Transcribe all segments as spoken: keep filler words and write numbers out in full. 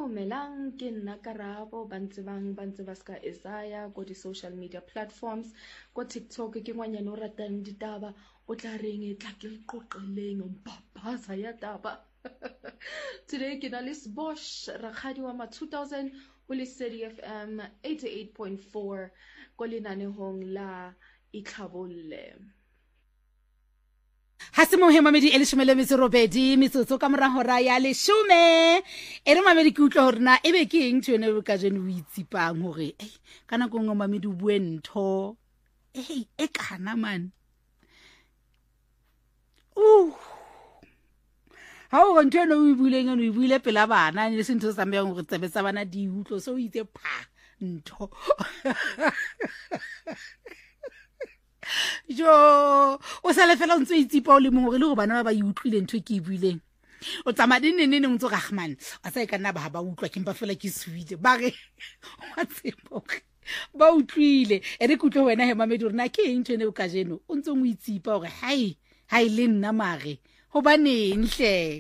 dumelang ke nna Karabo ba ntse bang ba ntse ba ska Isaiah go di social media platforms go TikTok ke ngwanyane o ratang ditaba o tla reng e tla ke qoqeleng mpapasa ya taba today ke na le Sbosh rakgadi wa ma two thousand o le City F M eighty-eight point four go lenanehong la Itlhabolle. Hase mo hema medi elishome le metso robedi metsotso ka mora hora ya leshome ere mamedi ke utlwa hore na ebe ke eng tshwene ka jene o itsipang hore eh kana go ngoma mamedi o bue ntho eh e kana man uh ha o ntwe no o buileng no o buile pela bana le sentho sa mbeng hore tsebetsa bana di utlo so o itse pha ntho jo o sa le fela o ntse itsipa o le mongwe le go bana ba ba utlwile ntho ke buileng o tsama dinene ne ntse gagman a sa ka nna ba ba utlwa ke mpa fela ke swile ba re wa tsebo ba utlwile ere ke utlwe wena he mamedi rena ke eng tshene o ka jeno o ntse o itsipa gore hai hai le nna mare go bane nhle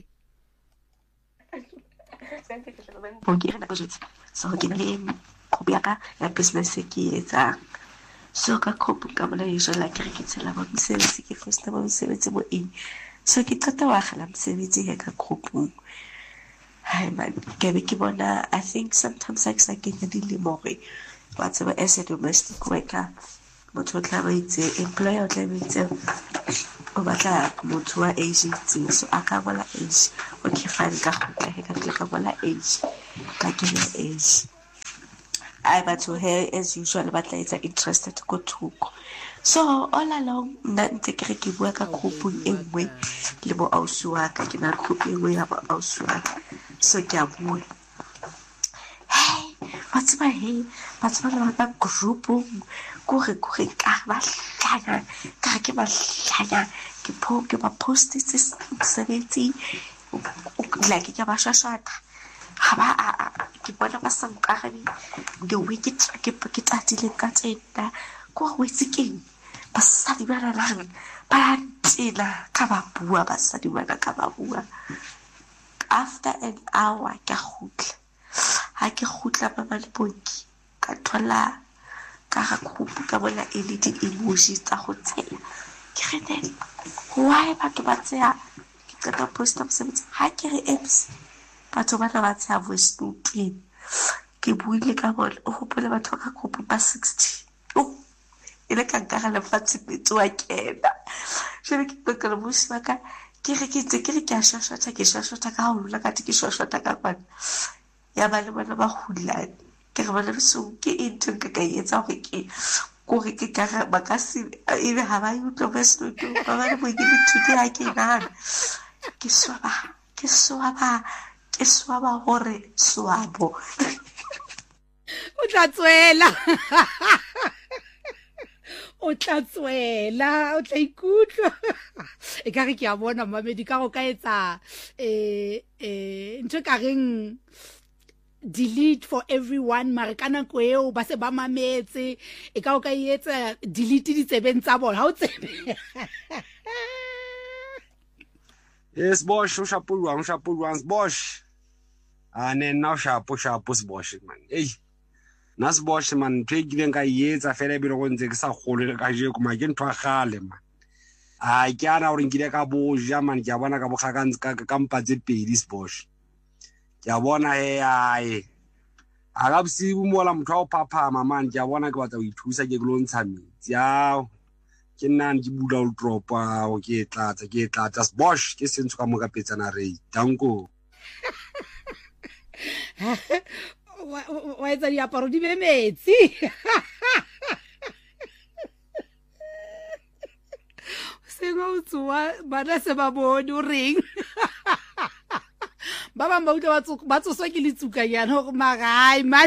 bongere na bojetse so ke le khobiaka ya business ke etsa so ka khopu ka bona yiso la ke ke tsela ba msebetsi ke first ba msebetsi mo eng so ke qeta wa gala msebetsi ya ka khopu hai man ke be ke bona I think sometimes like like ke di more whatever as a domestic worker motho tla ba itse employer tla ba itse o batla motho wa agency so aka bola age okay fine ka go ka ka ka bola age ka ke age I but to her as usual but later interested to go to so all along nante ke ke bua ka group e nngwe le bo ausi wa ka ke na group e nngwe ya bo ausi wa so ke a bua hey what's my hey what's my ba group go re go re ka ba hlanya ka ke ba hlanya ke po ke ba post this seventy like ke ba shashata haba a ke bona ba sa nkarabi the wicked ke ke tatile ka tsena go go itsekeng ba sa di bana lang ba tsela ka ba bua ba sa di bana ka ba bua after an hour ka khutla ha ke khutla ba ba le bonki ka thola ka ga khupu ka bona e le di emoji tsa go tsela ke re why ba ke ba tsaya ke ka post up sebetsa ha ke re apps batho ba ba tsa voice note ke buile ka bona o gopole batho ka kopo ba sixty oh ile ka ka la fatse petso a kena jere ke ka le musi ka ke re ke tse ke re ke a shashata ke shashata ka ho lula ka ke shashata ka kwana ya ba le bana ba hulane ke re bana so ke into ka ka etsa go ke go re ke ka ba ka se e be ha ba yutlo voice note ba ba le bo ke le thuti ha ke nana ke swaba ke swaba ke swaba hore swabo o tla tswela o tla tswela o tla ikutla e ka re ke a bona mamedi ka go ka etsa eh eh ntse ka reng delete for everyone mare kana ko eo ba se ba mametse e ka o ka etsa delete di tsebeng tsa bona ha o tsebe yes bosh o shapulwa o shapulwa bosh ane na shapo shapo Sbosh man hey na Sbosh man thegile nka yetsa fela bile go ntse ke sa gole ka je kuma ke ntwa gale man a ke ana o ringile ka boja man ke a bona ka bogakantse ka ka mpatse pedi Sbosh ke a bona he ai a ga bosibu mola motho o phaphama man ke a bona ke batla go ithusa ke go ntsha metsi ya ke nna di bula o dropa o ke tlatsa ke tlatsa Sbosh ke sentse ka mo ka petsana re danko wa etsa diaparo di be metsi senga o tswa bana se ba bone o reng ba bang ba utla ba tsoswa ke letsuka yana go magai man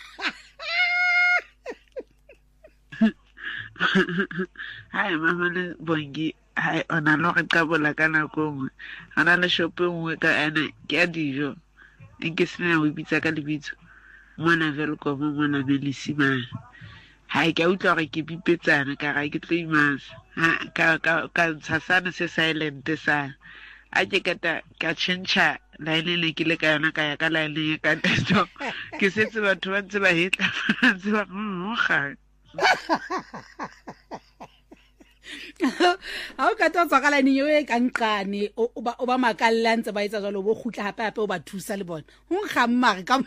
hai mama le bongi hai ona lo re ka bola kana go ana le shop nngwe ka ene ke a dijo nke sena o bitsa ka lebitso mona Velkom mona Belisima hai ke utla re ke bipetsana ka ga ke tlo imasa ha ka ka ka tsasana se silent sa a ke kata ka chencha laene le ke le ka yona ka ya ka laene ka teto ke setse batho ba ntse ba hetla ba ntse ba mmoga ha o ka tswa ka laene yo e ka nqane o ba o ba makalla ntse ba etsa jalo bo khutla hape hape o ba thusa le bona ho nkgammare ka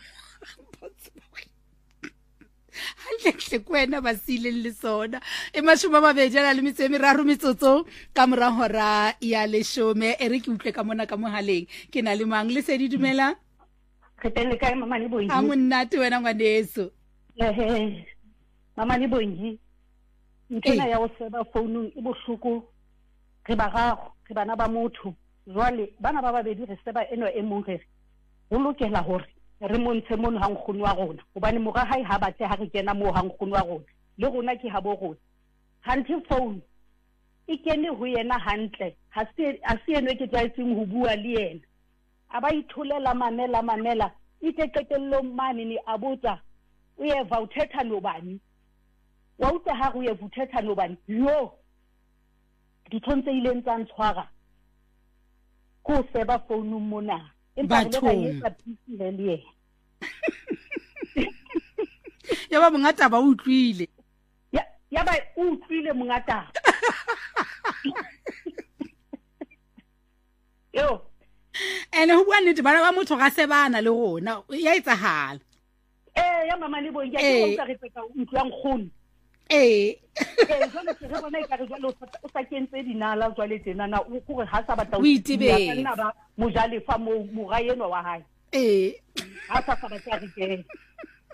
hantle kwena ba sileng le sona e mashoma mabedi a le metse meraro metsotso ka mora hora ya leshome e re ke utlwe ka mona ka mohaleng ke na le mang le se di dumela re teng le kae mama le bongi a monnate wena ngwaneso ehe mama le bongi nkena ya o seba founung e bohloko re ba gago re bana ba motho jwale bana ba babedi re seba eno e mong re ho lokela hore re montshe mono hang khunu wa rona hobane moga hae ha batle ha re kena mo hang khunu wa rona le rona ke ha bo rona hantle phone e kene ho yena hantle ha se a se eno ke tsaitseng ho bua le yena a ba itholela mamela mamela ite qetello mane ni abotsa o ye va uthetha nobani wa utsa ha go ye uthetha nobani yo dithontse ile ntsang tshwara ko seba phone mona bathong le ya ba mongata ba utlwile ya ya ba utlwile mongata yo ene ho bua nnete bana ba motho ga se bana le rona ya etsahala eh ya mama le bo ya ke go re tsaka utlwang khone eh eh jona ke re bona e ka re jalo o sa kentse dinala jwale tsena na o gore ha sa batla o itebetse nna ba mojalefa mo mo ga yeno wa hae eh ha sa sa ba tsa re ke